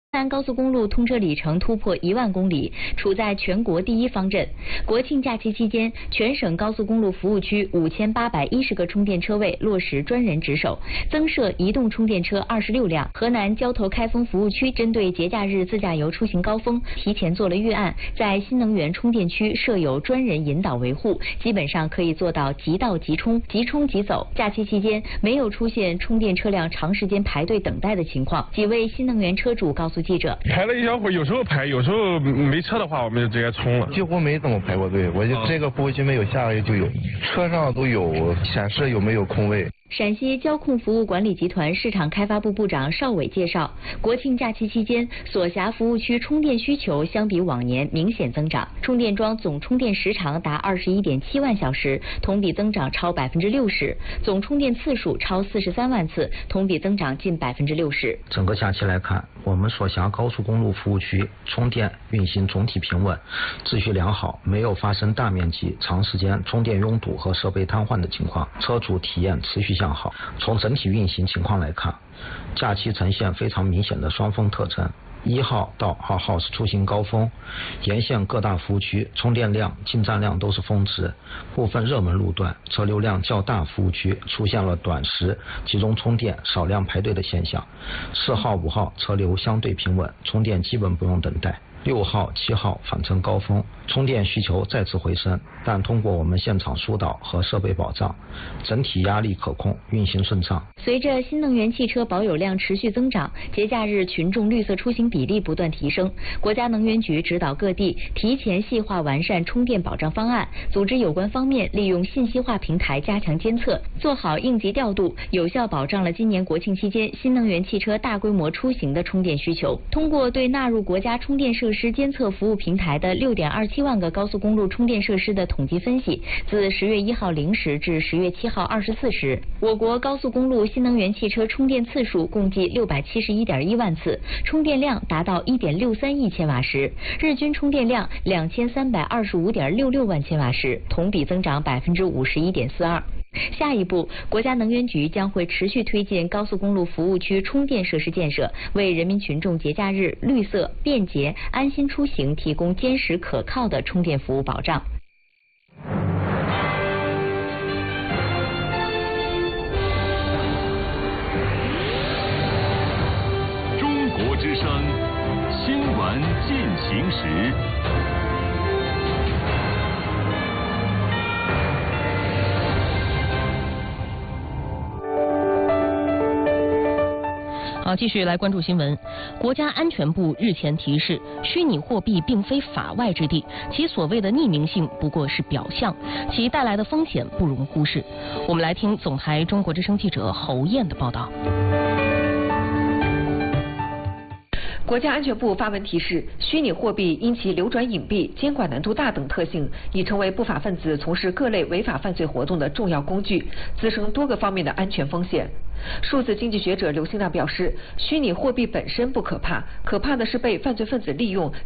南高速公路通车里程突破1万公里，处在全国第一方阵。国庆假期期间，全省高速公路服务区5810个充电车位落实专人值守，增设移动充电车26辆。河南交投开封服务区针对节假日自驾游出行高峰，提前做了预案，在新能源充电区设有专人引导维护，基本上可以做到即到即充、即充即走。假期期间没有出现充电车辆长时间排队等待的情况。几位新能源车主告诉记者， 排了一小会，有时候排，有时候没车的话，我们就直接充了。 几乎没怎么排过队，我就这个服务区没有，下个月就有，车上都有显示有没有空位。 陕西交控服务管理集团市场开发部部长邵伟介绍，国庆假期期间，所辖服务区充电需求相比往年明显增长，充电桩总充电时长达21.7万小时，同比增长超60%，总充电次数超43万次，同比增长近60%。 整个假期来看，我们所辖高速公路服务区充电运行总体平稳，秩序良好，没有发生大面积、长时间充电拥堵和设备瘫痪的情况，车主体验持续向好。从整体运行情况来看，假期呈现非常明显的双峰特征。1号到2号是出行高峰，沿线各大服务区充电量、进站量都是峰值，部分热门路段车流量较大服务区出现了短时集中充电、少量排队的现象。4号、5号车流相对平稳，充电基本不用等待。6号、7号返程高峰，充电需求再次回升，但通过我们现场疏导和设备保障，整体压力可控，运行顺畅。 随着新能源汽车保有量持续增长，节假日群众绿色出行比例不断提升，国家能源局指导各地提前细化完善充电保障方案，组织有关方面利用信息化平台加强监测，做好应急调度，有效保障了今年国庆期间新能源汽车大规模出行的充电需求。通过对纳入国家充电设施监测服务平台的6.27万个高速公路充电设施的统计分析，自10月1号0时至10月7号24时，我国高速公路新能源汽车充电次数共计671.1万次，充电量达到1.63亿千瓦时，日均充电量2325.66万千瓦时，同比增长51.42%。下一步，国家能源局将会持续推进高速公路服务区充电设施建设，为人民群众节假日绿色、便捷、安心出行提供坚实可靠的充电服务保障。 中国之声新闻进行时。 好，继续来关注新闻。国家安全部日前提示，虚拟货币并非法外之地，其所谓的匿名性不过是表象，其带来的风险不容忽视。我们来听总台中国之声记者侯燕的报道。 国家安全部发文提示，虚拟货币因其流转隐蔽、监管难度大等特性，已成为不法分子从事各类违法犯罪活动的重要工具，滋生多个方面的安全风险。数字经济学者刘兴亮表示，虚拟货币本身不可怕，可怕的是被犯罪分子利用